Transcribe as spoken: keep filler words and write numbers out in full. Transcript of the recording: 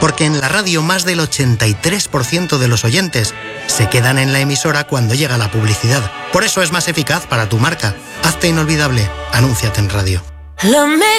Porque en la radio más del ochenta y tres por ciento de los oyentes se quedan en la emisora cuando llega la publicidad. Por eso es más eficaz para tu marca. Hazte inolvidable. Anúnciate en radio. Lo mejor